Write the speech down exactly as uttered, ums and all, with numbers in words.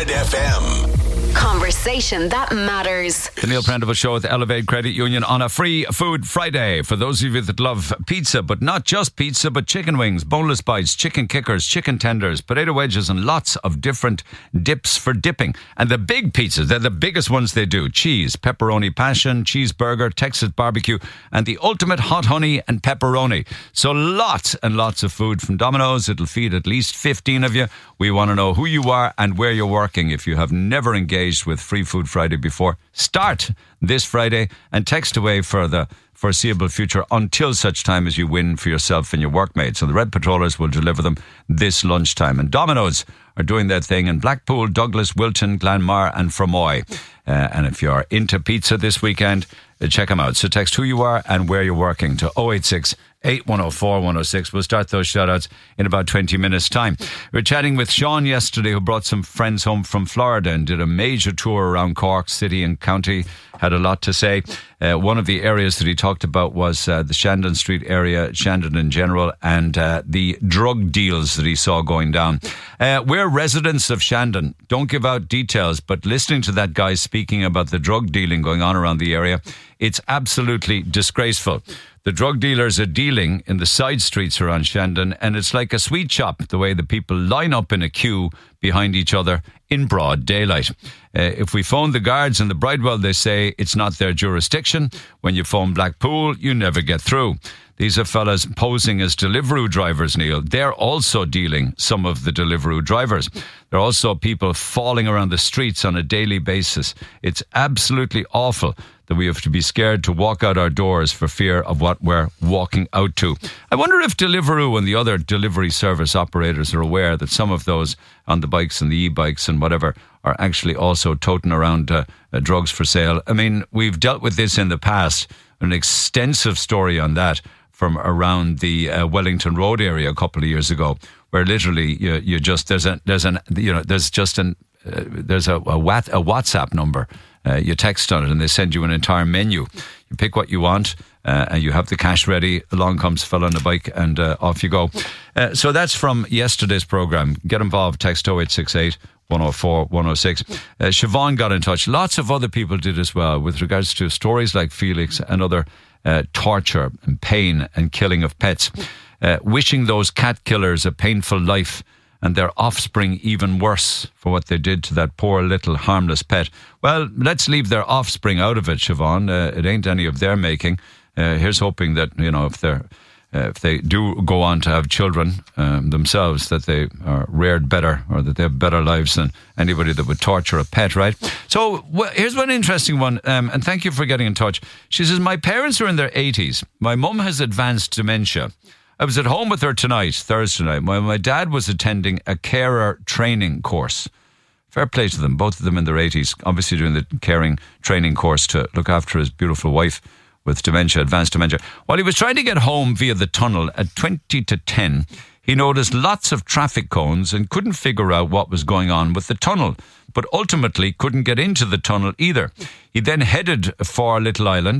Red F M. Conversation that matters. The Neil Prendeville Show with Elevate Credit Union on a free Food Friday. For those of you that love pizza, but not just pizza, but chicken wings, boneless bites, chicken kickers, chicken tenders, potato wedges, and lots of different dips for dipping. And the big pizzas, they're the biggest ones they do. Cheese, pepperoni passion, cheeseburger, Texas barbecue, and the ultimate hot honey and pepperoni. So lots and lots of food from Domino's. It'll feed at least fifteen of you. We want to know who you are and where you're working. If you have never engaged with Free Food Friday before, start this Friday and text away for the foreseeable future until such time as you win for yourself and your workmates. So the Red Patrollers will deliver them this lunchtime. And Domino's are doing their thing in Blackpool, Douglas, Wilton, Glanmire and Fermoy. Uh, and if you're into pizza this weekend, uh, check them out. So text who you are and where you're working to oh eight six, eight one oh four, one oh six. We'll start those shout-outs in about twenty minutes' time. We were chatting with Sean yesterday, who brought some friends home from Florida and did a major tour around Cork City and County. Had a lot to say. Uh, one of the areas that he talked about was uh, the Shandon Street area, Shandon in general, and uh, the drug deals that he saw going down. Uh, we're residents of Shandon. Don't give out details, but listening to that guy speaking about the drug dealing going on around the area, it's absolutely disgraceful. The drug dealers are dealing in the side streets around Shandon, and it's like a sweet shop, the way the people line up in a queue behind each other in broad daylight. Uh, if we phone the guards in the Bridewell, they say it's not their jurisdiction. When you phone Blackpool, you never get through. These are fellas posing as Deliveroo drivers, Neil. They're also dealing, some of the Deliveroo drivers. There are also people falling around the streets on a daily basis. It's absolutely awful that we have to be scared to walk out our doors for fear of what we're walking out to. I wonder if Deliveroo and the other delivery service operators are aware that some of those on the bikes and the e-bikes and whatever are actually also toting around uh, uh, drugs for sale. I mean, we've dealt with this in the past, an extensive story on that from around the uh, Wellington Road area a couple of years ago, where literally you, you just there's a there's an you know there's just an uh, there's a a, wat, a WhatsApp number. Uh, you text on it and they send you an entire menu. You pick what you want uh, and you have the cash ready. Along comes a fella on a bike and uh, off you go. Uh, so that's from yesterday's programme. Get involved. Text oh eight six eight, one oh four, one oh six. Uh, Siobhan got in touch. Lots of other people did as well with regards to stories like Felix and other uh, torture and pain and killing of pets. Uh, wishing those cat killers a painful life and their offspring even worse for what they did to that poor little harmless pet. Well, let's leave their offspring out of it, Siobhan. Uh, it ain't any of their making. Uh, here's hoping that, you know, if they're uh, if they do go on to have children um, themselves, that they are reared better or that they have better lives than anybody that would torture a pet, right? So well, here's one interesting one, um, and thank you for getting in touch. She says, my parents are in their eighties. My mum has advanced dementia. I was at home with her tonight, Thursday night, while my dad was attending a carer training course. Fair play to them, both of them in their eighties, obviously doing the caring training course to look after his beautiful wife with dementia, advanced dementia. While he was trying to get home via the tunnel at twenty to ten, he noticed lots of traffic cones and couldn't figure out what was going on with the tunnel, but ultimately couldn't get into the tunnel either. He then headed for Little Island